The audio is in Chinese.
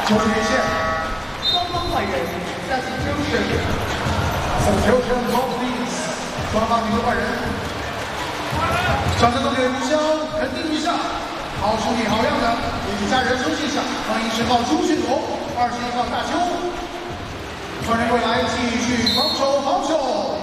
球员线，双方派人 substitution both teams， 双方女换人。上场重点无效，肯定一下，好兄弟好样的，一家人休息一下。欢迎10号朱迅龙，21号大邱，传人过来继续防守好球。